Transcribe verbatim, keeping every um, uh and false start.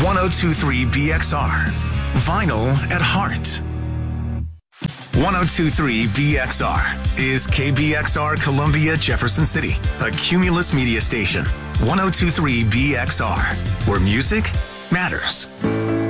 ten twenty-three B X R. Vinyl at heart. ten twenty-three B X R is K B X R Columbia Jefferson City, a Cumulus media station. ten twenty-three B X R, where music matters.